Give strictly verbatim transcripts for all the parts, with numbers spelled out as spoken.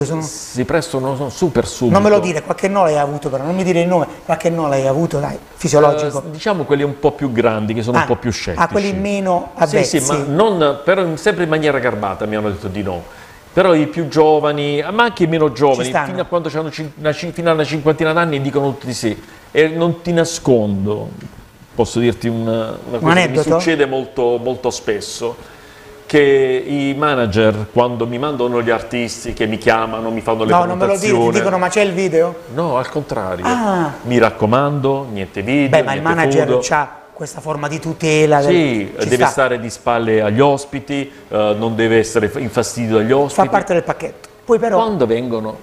Sono... si prestano sono super subito. Non me lo dire, qualche no l'hai avuto però, non mi dire il nome, qualche no l'hai avuto, dai, fisiologico. Uh, diciamo quelli un po' più grandi, che sono ah, un po' più scettici. Ah, quelli meno avvezzi. Sì, sì, ma non, però sempre in maniera garbata mi hanno detto di no. Però i più giovani, ma anche i meno giovani, fino a quando hanno una, fino a una cinquantina d'anni dicono tutti sì. E non ti nascondo, posso dirti una, una cosa che mi succede molto, molto spesso, che i manager quando mi mandano gli artisti che mi chiamano, mi fanno le no, prenotazioni... No, non me lo dire, ti dicono ma c'è il video? No, al contrario. Ah. Mi raccomando, niente video, Beh, ma niente il manager foto. ha questa forma di tutela. Sì, del... deve sta. stare di spalle agli ospiti, uh, non deve essere infastidito dagli ospiti. Fa parte del pacchetto. Poi però... Quando vengono,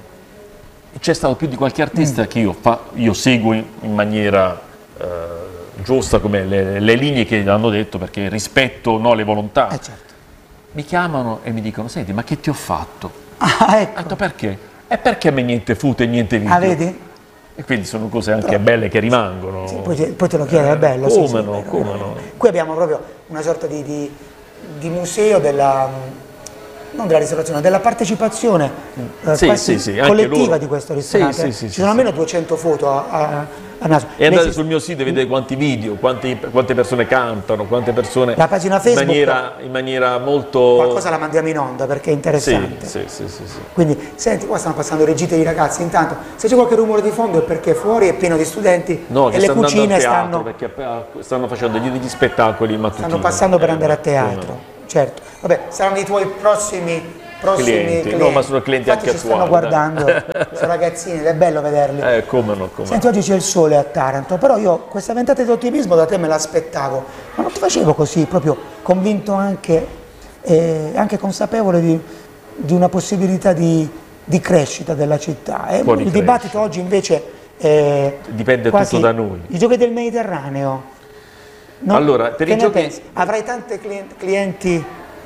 c'è stato più di qualche artista mm. che io, fa, io seguo in, in maniera uh, giusta come le, le linee che hanno detto, perché rispetto no, le volontà. Eh certo. Mi chiamano e mi dicono, senti, ma che ti ho fatto? Ah, ecco. Ho detto, perché? E perché a me niente foto e niente video? Ah, vedi? E quindi sono cose anche Però, belle che rimangono. Sì, poi, te, poi te lo chiedo, è bello. Come sì, no, sì, come no. no. Qui abbiamo proprio una sorta di, di, di museo della, non della ristorazione, della partecipazione eh, sì, sì, sì, collettiva loro... di questo ristorante. Sì, sì, sì, Ci sì, sono sì. almeno duecento foto a, a, a naso. E andate si... sul mio sito e vedete quanti video, quanti, quante persone cantano, quante persone... La pagina Facebook... In maniera, in maniera molto... Qualcosa la mandiamo in onda perché è interessante. Sì, sì, sì, sì. Quindi, senti, qua stanno passando le gite di ragazzi, intanto, se c'è qualche rumore di fondo è perché fuori è pieno di studenti no, e le cucine stanno... perché stanno facendo degli spettacoli mattutini. Stanno passando per eh, andare a teatro, no. Certo. Vabbè, saranno i tuoi prossimi... Prossimi clienti. clienti. No, ma sono clienti infatti anche ci stanno attuali. guardando, sono ragazzini ed è bello vederli. Eh, come no, come Senti, oggi c'è il sole a Taranto, però io questa ventata di ottimismo da te me l'aspettavo, ma non ti facevo così, proprio convinto anche, eh, anche consapevole di, di una possibilità di, di crescita della città. Eh, il crescita. Dibattito oggi invece è dipende quasi tutto da noi. I giochi del Mediterraneo. No? Allora, per che i giochi... Avrai tanti clienti...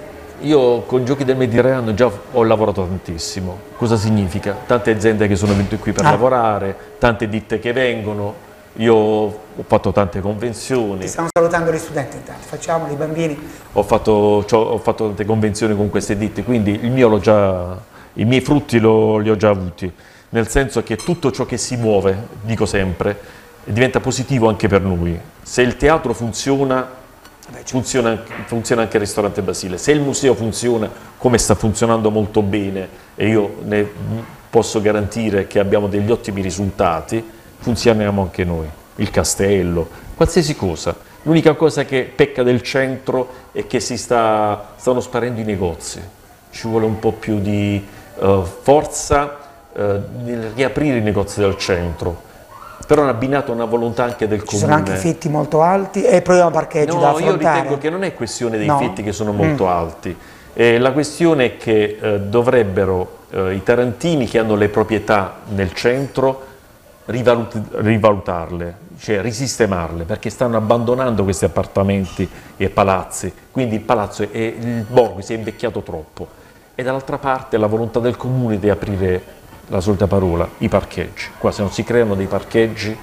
Io con Giochi del Mediterraneo già ho lavorato tantissimo. Cosa significa? Tante aziende che sono venute qui per ah. lavorare, tante ditte che vengono, io ho fatto tante convenzioni. Ti stiamo salutando gli studenti intanto, facciamoli, i bambini. Ho fatto, ho fatto tante convenzioni con queste ditte, quindi il mio l'ho già, i miei frutti lo, li ho già avuti, nel senso che tutto ciò che si muove, dico sempre, diventa positivo anche per noi. Se il teatro funziona, Funziona, funziona anche il ristorante Basile. Se il museo funziona come sta funzionando molto bene, e io ne posso garantire che abbiamo degli ottimi risultati, funzioniamo anche noi, il castello, qualsiasi cosa. L'unica cosa che pecca del centro è che si sta, stanno sparendo i negozi, ci vuole un po' più di uh, forza uh, nel riaprire i negozi del centro. Però hanno abbinato una volontà anche del comune. Ci sono anche fitti molto alti e il problema parcheggi no, da affrontare. Io ritengo che non è questione dei no. fitti che sono molto mm. alti, eh, la questione è che eh, dovrebbero eh, i tarantini che hanno le proprietà nel centro rivalut rivalutarle, cioè risistemarle, perché stanno abbandonando questi appartamenti e palazzi, quindi il palazzo e il borgo si è invecchiato troppo. E dall'altra parte la volontà del comune di aprire, la solita parola, i parcheggi. Qua se non si creano dei parcheggi,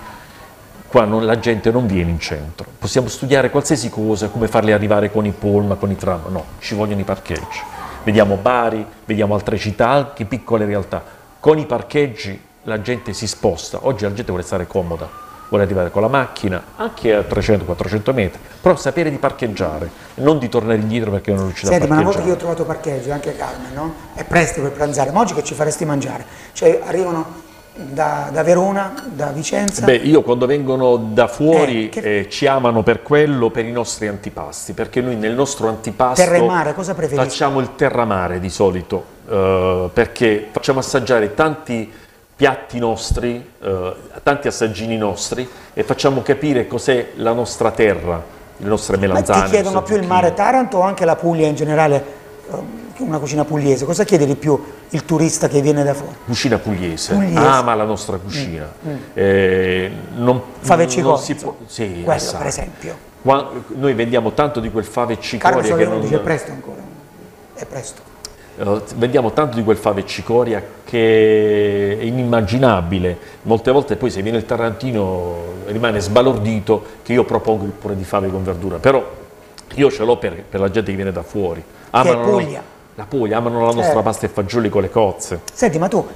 qua non, la gente non viene in centro. Possiamo studiare qualsiasi cosa, come farli arrivare con i pullman, con i tram, no, ci vogliono i parcheggi. Vediamo Bari, vediamo altre città, anche piccole realtà. Con i parcheggi la gente si sposta, oggi la gente vuole stare comoda, vuole arrivare con la macchina, anche a trecento quattrocento metri, però sapere di parcheggiare, non di tornare indietro perché non riuscite a parcheggiare. Ma una volta che io ho trovato parcheggio, anche Carmen, no? È presto per pranzare, ma oggi che ci faresti mangiare? Cioè arrivano da, da Verona, da Vicenza? Beh, io quando vengono da fuori eh, che... eh, ci amano per quello, per i nostri antipasti, perché noi nel nostro antipasto terra e mare, cosa preferisci? Facciamo il terramare di solito, eh, perché facciamo assaggiare tanti piatti nostri, eh, tanti assaggini nostri, e facciamo capire cos'è la nostra terra, le nostre melanzane. Ma ti chiedono più il mare Taranto o anche la Puglia in generale, una cucina pugliese? Cosa chiede di più il turista che viene da fuori? Cucina pugliese, pugliese. ama la nostra cucina. Mm. Eh, non, fave e non si può, sì, quello assai. Per esempio. Qua, noi vendiamo tanto di quel fave e cicoria Carlo che non... dice è presto ancora, è presto. Uh, vendiamo tanto di quel fave e cicoria che è inimmaginabile. Molte volte poi se viene il tarantino rimane sbalordito che io propongo il purè di fave con verdura, però io ce l'ho per, per la gente che viene da fuori. Amano, che è Puglia. La Puglia, amano la nostra Certo. pasta e fagioli con le cozze. Senti, ma tu